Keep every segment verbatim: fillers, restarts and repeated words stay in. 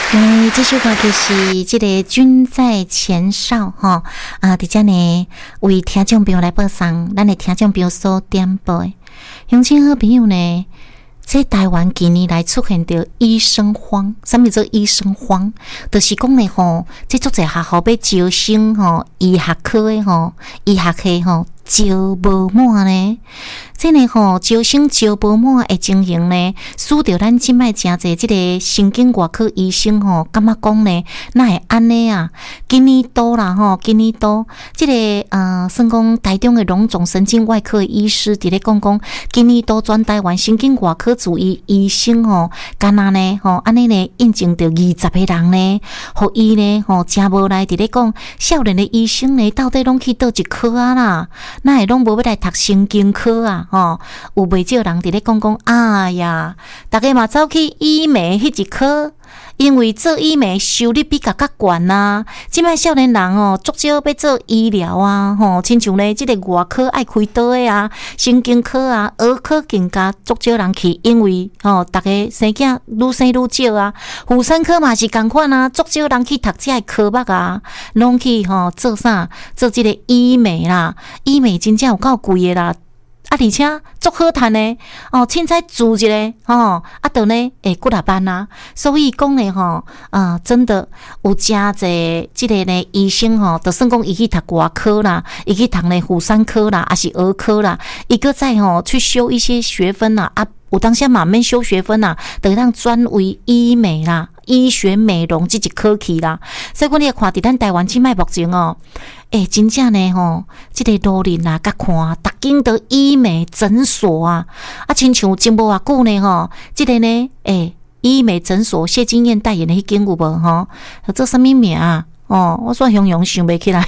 来，这首歌就是这个君在前哨哈啊！伫遮呢为听众朋友来播送，咱的听众朋友所点播。乡亲好朋友呢，在台湾今年来出现着医生荒，什么叫医生荒？就是讲呢吼，这足侪学校要招生吼，医学科的吼，医学系吼。招无满呢，这呢吼招生招无满的情形呢，使得咱即摆诚侪即个神经外科医生吼，感觉讲呢，哪会安尼啊？今年多啦吼，今年多，即、這个呃，算讲台中的荣总神经外科的医师伫咧讲讲，今年多全台湾神经外科主医医生吼，干那呢吼，安尼呢应征着二十个人呢，互伊呢吼真无赖伫咧讲，少年的医生呢，到底拢去倒一科啊啦？那会拢无要来读神经科啊？吼，有袂少人伫咧讲讲，哎呀，大家嘛走去医美迄一科，因为做医美收入比较较悬呐。即摆少年人哦，足少要做医疗啊，吼，亲像咧即个外科爱开刀的啊，神经科啊，儿科更加足少人去，因为吼，大家生囝愈生愈少啊。妇产科嘛是共款啊，足少人去读这个科目啊，拢去吼做啥？做即个医美啦，医美真正有够贵的啦。啊，而且足好趁的哦，凊彩做一个吼，啊，就呢会几啊万啊，所以讲呢吼，啊、呃，真的有真侪即个呢医生吼，就算讲伊去读外科啦，伊去读呢妇产科啦，还是儿科啦，伊个再吼去修一些学分啦，啊，有当时嘛免修学分啦，就让专为医美啦、医学美容即一科去啦，所以讲你也看伫咱台湾即摆目前哦。诶、欸，真正呢吼，即、這个路人啊，甲看，逐间都医美诊所啊，啊，亲像前无偌久呢吼，即、這個呢，诶、欸，医美诊所谢金燕代言的迄间有无吼？做啥物名啊？哦，我煞雄雄想袂起来。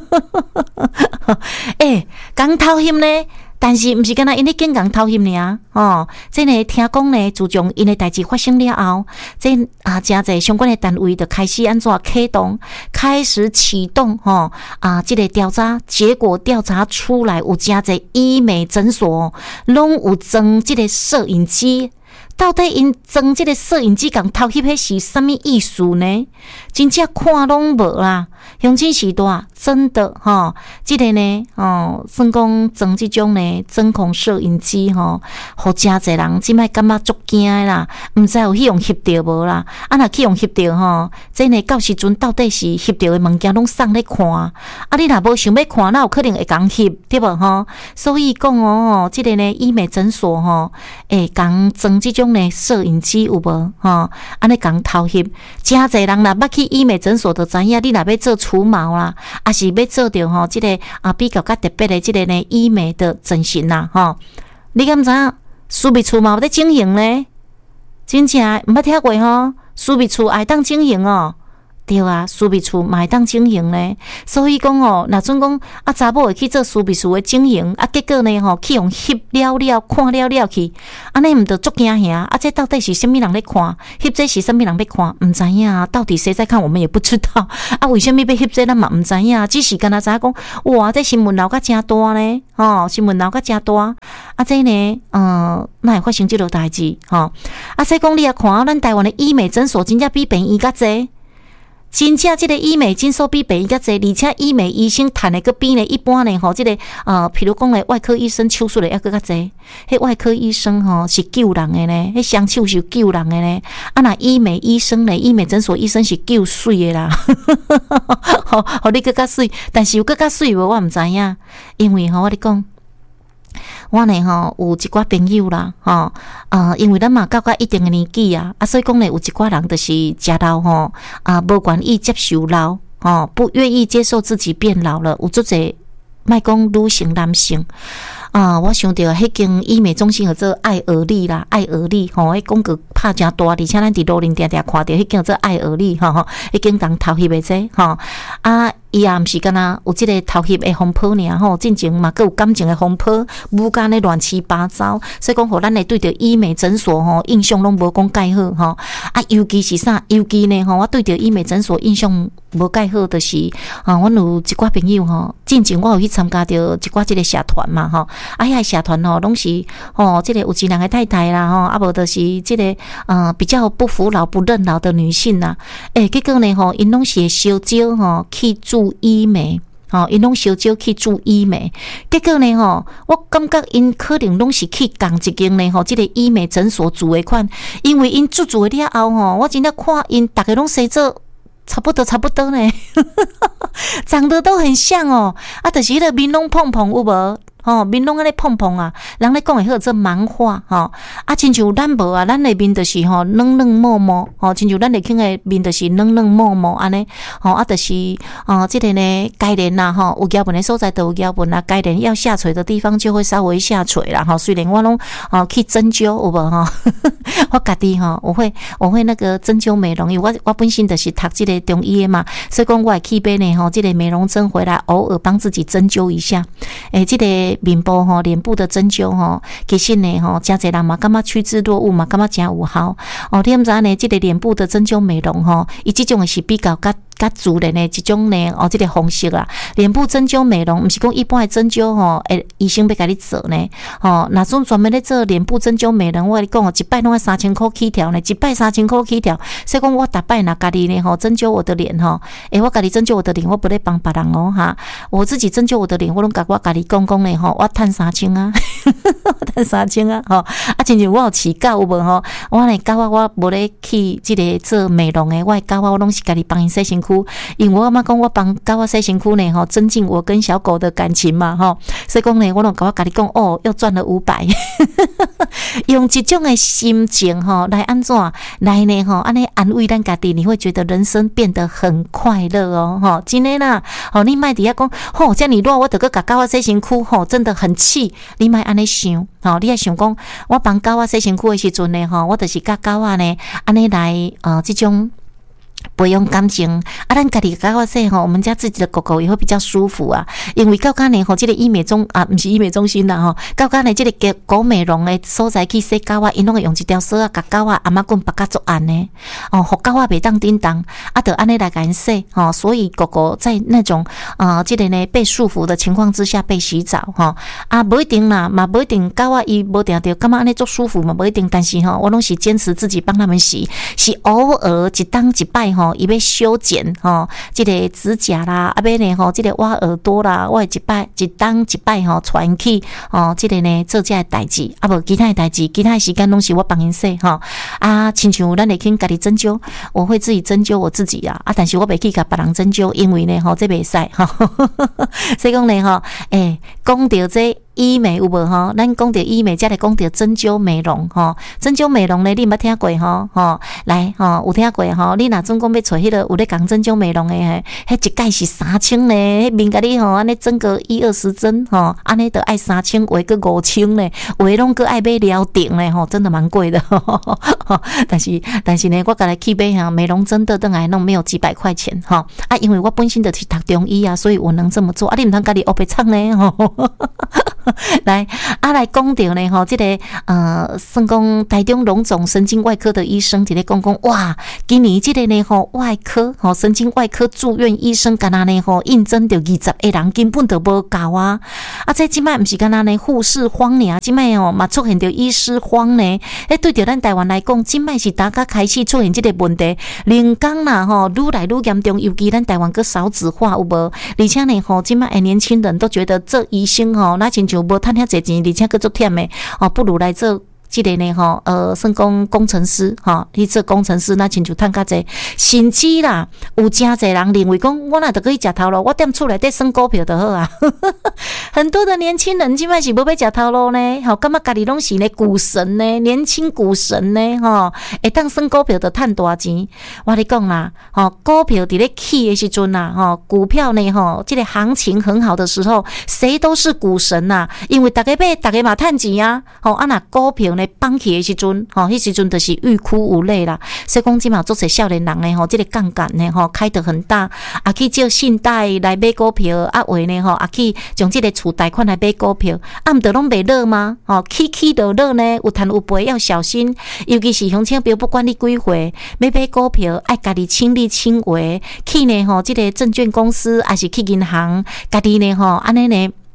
诶、欸，讲偷翕呢？但是毋是敢若因咧警港偷翕尔哦，这呢听讲呢，自从因的代志发生了后，这啊诚侪相关的单位就开始安怎启动，开始启动吼、哦、啊，这个调查结果调查出来，有诚侪医美诊所拢有装这个摄影机。到底因装这个摄影机共偷翕迄是啥物意思呢？真正看拢无啦，乡亲时代真的吼，这个呢哦，算讲装这种呢针孔摄影机吼，互诚侪人即摆感觉足惊的啦，毋知有去用翕着无啦？啊，若去用翕着吼，这呢到时阵到底是翕着的物件拢送咧看，啊，你若无想要看，那有可能会共翕对无吼？所以讲哦，这个呢医美诊所吼，会共装这种呢摄影机有无吼？安尼共偷翕，诚侪人若捌去医美诊所就知影，你若要做除毛啦，啊是要做着吼，即、這个啊比较较特别的即个呢医美的整形啦吼。你敢知影私密处嘛有咧整形呢？真正毋捌听过吼，私密处会当整形哦。对啊，私密处嘛会当整形呢，所以讲哦，若准讲啊查某会去做私密处的整形，啊结果呢吼去用翕了了看了了去，安尼毋着足惊吓啊！这到底是啥物人咧看？翕这是啥物人咧看？毋知影啊，到底谁在看？我们也不知道啊。为什么要翕这？咱嘛毋知影，只是敢若知影讲，哇，这新闻闹甲真大呢，吼、哦，新闻闹甲真大啊！这呢，嗯，哪会发生这落代志？吼、哦，啊，所以讲你也看，咱台湾的医美诊所真正比便宜较济。真正这个医美诊所比便宜较济，而且医美医生赚的个比呢一般呢吼，这个呃，譬如讲的外科医生手术的还佫较济。迄外科医生吼是救人的呢，迄双手是救人的呢。啊，那医美医生呢，医美诊所医生是救水的啦。吼，互你佫较水，但是有佫较水无，我毋知影，因为吼我咧讲。我呢吼有一寡朋友啦，吼，呃，因为咱嘛到到一定的年纪啊，啊，所以讲呢有一寡人就是食老吼，啊，无愿意接受老，吼，不愿意接受自己变老了，有足侪，莫讲女性男性。啊，我想到迄间医美中心叫做爱尔丽啦，爱尔丽吼，迄广告拍诚大，而且咱伫路林定定看到迄间叫做爱尔丽吼吼，迄间人头翕的这吼啊。伊也毋是敢若有即个头翕的风波尔吼，进前嘛，佮有感情的风波，无干咧乱七八糟，所以讲，互咱会对着医美诊所吼印象拢无讲介好吼。啊，尤其是啥？尤其呢吼，我对着医美诊所印象无介好，就是啊，阮有一寡朋友吼，进前我有去参加着一寡即个社团嘛吼， 啊遐社团吼拢是吼即、这个有钱人的太太啦吼，啊无就是即、这个呃比较不服老不认老的女性啦，诶、欸，结果呢吼，因拢是烧酒吼去做医美。哦，因拢烧酒去做医美，结果呢吼，我感觉因可能拢是去共一间呢吼，即、这个医美诊所做的款，因为因做做了后吼，我真正看因大家拢生做差不多差不多呢，长得都很像哦，啊，就是迄个面拢碰碰有无？吼、哦，面拢安尼碰碰啊，人咧讲会好做盲化吼，啊，亲像咱无啊，咱的面就是吼软软磨磨，吼，亲像咱的囝的面就是软软磨磨安尼，吼，啊，就是哦，即、这个呢，该连呐吼，有胶纹的所在都有胶纹啦，该连要下垂的地方就会稍微下垂啦，吼，虽然我拢哦去针灸有无吼，我家己吼，我会我会那个针灸美容，因为我我本身就是读即个中医的嘛，所以讲我会去买呢吼，即、这个美容针回来，偶尔帮自己针灸一下，诶、欸，即、这个。面部吼、脸部的针灸吼，其实呢吼，真侪人嘛感觉趋之若鹜嘛，感觉真有效。哦，你毋知呢？即、这个脸部的针灸美容吼，伊即种是比较较较自然的一种呢，哦，即、这个方式啦。脸部针灸美容，毋是讲一般的针灸吼，诶，医生要甲你做呢。哦，若种专门咧做脸部针灸美容，我跟你讲哦，一摆拢要三千块起跳呢，一摆三千块起跳。所以讲我逐摆若家己呢吼，针灸我的脸吼，诶，我家己针灸我的脸，我不咧帮别人哦哈。我自己针灸我的脸，我拢甲我家己讲讲呢吼。我趁三千啊，趁三千啊，吼！啊，亲像我有饲狗有无吼？我呢狗仔我无咧去即个做美容诶，我狗仔我拢是家己帮因洗身躯，因为我感觉讲我帮狗仔洗身躯呢，吼，增进我跟小狗的感情嘛，吼。所以讲呢，我拢甲我家己讲，哦，又赚了五百，用这种诶心情吼来安怎来呢？吼，安尼安慰咱家己，你会觉得人生变得很快乐哦，吼，真诶啦，吼，你莫伫遐讲，吼，遮尔热，我得个甲狗仔洗身躯，吼，真的很气，你莫安尼想，吼，你爱想讲，我帮狗仔洗身躯的时阵呢，吼，我就是甲狗仔呢，安尼来，呃，这种。培养感情啊，咱家己狗仔洗吼，我们家自己的狗狗也会比较舒服啊。因为到家呢吼，这个医美中啊，不是医美中心啦吼，到家呢这个狗美容的所在去洗狗仔，因拢会用一条绳啊，甲狗仔阿妈棍绑甲做安呢，哦，互狗仔袂当叮当，啊，得安尼来甲因洗吼。所以狗狗在那种呃，这个呢被束缚的情况之下被洗澡吼，啊，不一定啦，嘛不一定狗仔伊无定着，感觉安尼做舒服嘛，不一定。但是吼，我拢是坚持自己帮他们洗，是偶尔一当一摆。吼，伊要修剪吼，即、这个指甲啦，啊，要呢吼，即、这个挖耳朵啦，我会一摆一当一摆吼传去哦，即、这个呢做这个代志，啊无其他的代志，其他的时间拢是我帮因洗吼。啊，亲像咱会去家己针灸，我会自己针灸我自己啊，啊，但是我袂去甲别人针灸，因为呢吼，这袂使吼，所以讲呢吼，诶，讲到这。医美有无吼？咱讲到医美，才来讲到针灸美容吼。针灸美容呢，你捌听过吼？吼，来吼，有听过吼？你若总讲要找迄个有咧讲针灸美容的，迄一盖是三千呢，迄面甲你吼，安尼针个一二十针吼，安尼得爱三千，有诶个五千呢，有诶拢个爱买疗定呢吼，真的蛮贵的。但是但是呢，我甲来去买哈美容针的，等来弄没有几百块钱哈啊，因为我本身就是读中医啊，所以我能这么做啊。你毋通家己学白唱呢吼。来啊，来讲到呢吼，这个呃，算讲台中荣总神经外科的医生伫咧讲讲，哇，今年这个呢吼外科吼神经外科住院医生干那呢吼应征着二十个人，根本就无够啊！啊，这即摆毋是干那呢护士荒尔，即摆哦嘛出现着医师荒呢。诶，对着咱台湾来讲，即摆是大家开始出现这个问题，人工啦吼愈来愈严重，尤其咱台湾个少子化有无？而且呢吼，即摆诶年轻人都觉得做医生吼，那亲像无趁遐侪钱，而且佫足忝诶，哦，不如来做。即个呢吼，呃，算讲工程师吼，去做工程师，那亲像趁较济，甚至啦，有真侪人认为讲，我若得去食头路，我踮厝内底算股票就好啊。很多的年轻人即摆是无要食头路呢，吼，感觉家己拢是呢股神呢，年轻股神呢，吼，会当算股票就趁大钱。我咧讲啦，吼，股票伫咧起的时阵啦，吼，股票呢，吼，这个行情很好的时候，谁都是股神呐，因为大家买，大家嘛趁钱啊，吼，啊那股票呢？放起的时阵，吼，迄时阵就是欲哭无泪啦。所以讲，即嘛做些少年人呢，吼，这个杠杆呢，吼，开得很大，啊，去借信贷来买股票，啊，为呢，吼，啊，去将这个厝贷款来买股票，啊，毋得拢袂落吗？吼，起起落落呢，有赚有赔要小心，尤其是乡亲朋友，不管你几岁，要买股票，爱家己亲力亲为，去呢，吼，这个证券公司，还是去银行，家己呢，吼，安尼呢。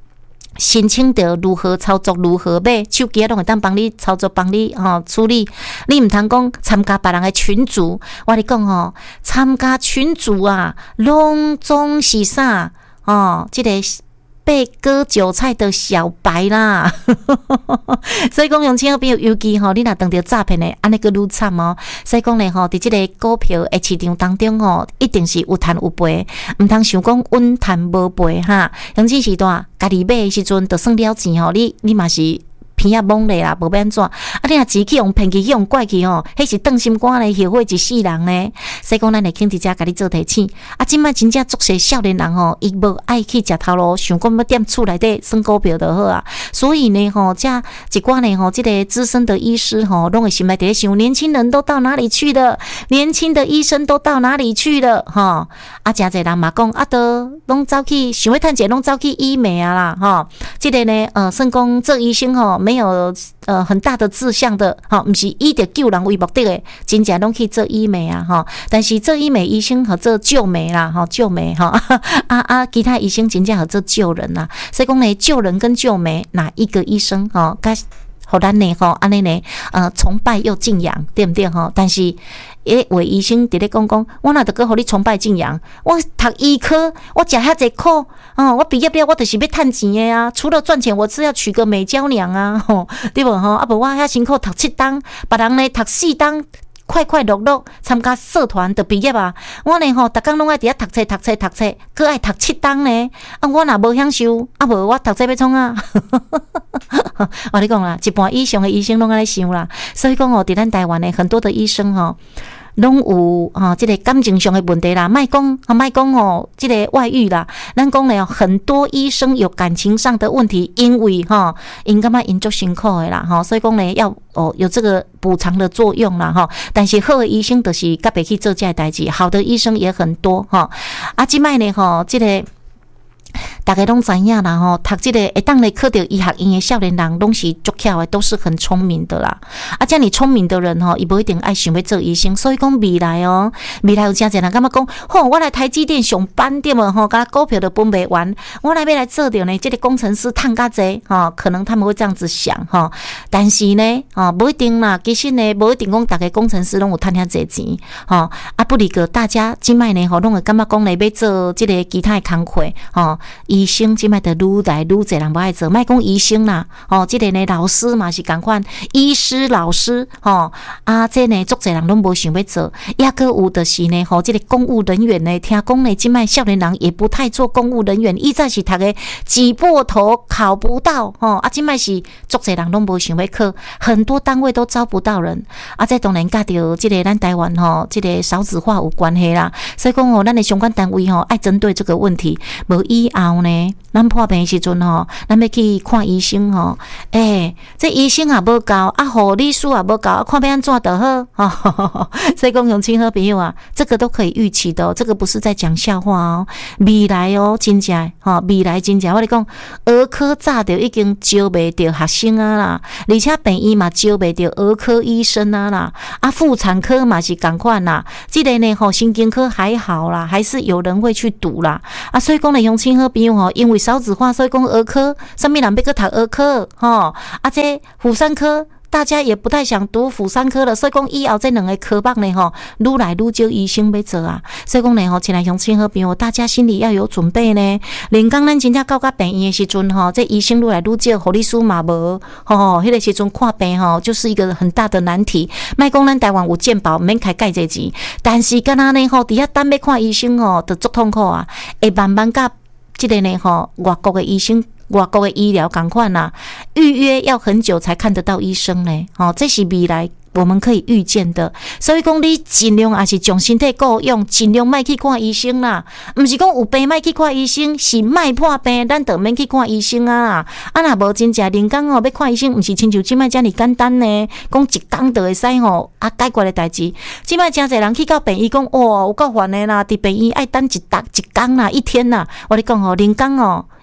申请到如何操作，如何买，手机拢会当帮你操作，帮你吼、哦、处理。你毋通讲参加别人的群组，我咧讲吼，参加群组啊，拢总是啥哦，这个被割韭菜的小白啦。所以讲，用亲好朋友，尤其吼，你若当着诈骗的，安尼个愈惨哦。所以讲咧吼，伫即个股票的市场当中吼，一定是有赚有赔，毋通想讲稳赚无赔哈。尤其是大家己买的时阵，就算了钱吼，你你嘛是。偏啊懵咧啦，无要安怎？啊，你若钱去用骗去，去用怪去吼，迄是断心肝咧，后悔一世人咧。所以讲，咱会肯伫遮甲你做提醒。啊，即摆真正足些少年人吼，伊无爱去食头路，想讲要踮厝内底算股票就好啊。所以呢，吼，遮一寡呢，吼，即个资深的医师吼，拢会心内伫咧想，年轻人都到哪里去了？年轻的医生都到哪里去了？吼，啊，诚侪人嘛讲，啊，都拢走去想要趁钱，拢走去医美啊啦，吼，即个呢，呃，算讲做医生吼。没有呃很大的志向的，哈，不是以着救人为目的的，真正拢去做医美啊，哈。但是做医美医生和做救美啦，哈，救美哈，啊啊，其他医生真正和做救人啦。所以讲呢，救人跟救美哪一个医生哈，该互咱呢吼，安尼呢，呃，崇拜又敬仰，对不对吼？但是，诶，为医生伫咧讲讲，我哪得个互你崇拜敬仰？我读医科，我食遐济苦，哦，我毕业了，我就是要趁钱的啊！除了赚钱，我是要娶个美娇娘啊，吼，对无吼？啊无我遐辛苦读七档，别人呢读四档。快快乐乐参加社团就毕业啊！我呢吼，逐工拢爱伫遐读册、读册、读册，佮爱读七档呢。啊，我若无享受，啊无我读册要创啊！我咧讲啦，一般以上的医生拢安尼想啦。所以讲哦，伫咱台湾呢，很多的医生吼。拢有啊，这个感情上的问题啦，莫讲啊，莫讲哦，这个外遇啦，咱讲了很多医生有感情上的问题，因为哈，因感觉因足辛苦的啦，哈，所以讲呢，要哦有这个补偿的作用啦，哈。但是好的医生就是甲别去做这代志，好的医生也很多哈。啊，即摆呢，吼，这个。大家拢知影啦吼，读这个会当来考到医学院的少年人，拢是足巧的，都是很聪明的啦。啊，这样聪明的人吼，伊不一定爱想要做医生，所以讲未来哦，未来有真侪人感觉讲，吼，我来台积电上班对无吼，甲股票都分袂完，我来要来做着呢，这个工程师趁较济吼，可能他们会这样子想吼，但是呢，哦，不一定啦，其实呢，不一定讲大家工程师拢有趁遐济钱吼，啊，不离个大家即摆呢吼，拢会感觉讲呢要做这个其他的工课吼。医生即摆的愈来愈侪人不爱做，莫讲医生啦，哦，即个呢老师嘛是共款，医师老师，吼啊，这呢足侪人拢无想要做，抑个有的是呢，吼，即个公务人员呢，听讲呢，即摆少年人也不太做公务人员，以前是读个挤破头考不到，吼啊，即摆是足侪人拢无想要考，很多单位都招不到人，啊，这当然甲着即个咱台湾吼，即个少子化有关系啦，所以讲哦，咱的相关单位吼，爱针对这个问题，无以后呢。咱破病的时阵吼，咱要去看医生吼，诶、欸，这医生也无够，啊，护理师也无够，啊，看要安怎就好，哈，所以讲用亲好朋友啊，这个都可以预期的、哦，这个不是在讲笑话哦，未来哦，真正吼，未来真正，我咧讲，儿科早就已经招袂着学生啊啦，而且病院嘛招袂着儿科医生啊啦，啊，妇产科嘛是共款啦，这个呢吼，神经科还好啦，还是有人会去读啦，啊，所以讲呢，用亲好朋友吼，因为少子化，所以讲儿科，什么人要去读儿科？吼，啊，这妇产科大家也不太想读妇产科了，所以讲以后这两个科目呢，吼，愈来愈少医生要做啊。所以讲呢，吼，前来乡亲好朋友，大家心里要有准备呢。连刚咱真正到到病院的时阵，吼，这医生愈来愈少，护理师嘛无，吼，迄个时阵看病吼，就是一个很大的难题。莫讲咱台湾有健保，免开介济钱，但是敢若呢，吼，伫遐等要看医生吼，就足痛苦啊，会慢慢甲。这个呢，吼，外国的医生、外国的医疗同款啦，预约要很久才看得到医生呢，哦，这是未来我们可以预见的。所以讲，你尽量也是将身体顾用，尽量莫去看医生啦。唔是讲有病莫去看医生，是莫破病，咱就免去看医生啊。啊，若无真正人工哦，要看医生，唔是亲像即摆遮尔简单呢，讲一工就会使吼啊解决的代志。即摆真侪人去到病院讲，哇，有够烦的啦，伫病院爱等一搭一工啦，一天啦。我咧讲吼，人工哦。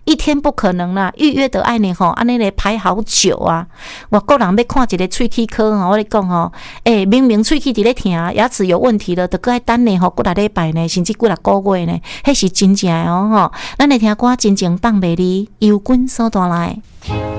一天不可能啦，预约的爱呢吼，安尼咧排好久啊。外国人要看一个喙齿科吼，我咧讲吼，诶、欸，明明喙齿伫咧疼，牙齿有问题了，得搁爱等呢吼，过六礼拜呢，甚至过六个月呢，迄是真正的哦吼。咱来听歌，真情放袂离，由君所带来。